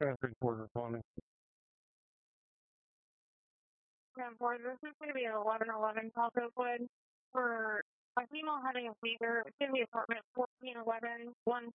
Traffic quarter 20. Boy, this is going to be an 1111 South Oakwood for a female having a fever. It's going to be apartment 1411, 1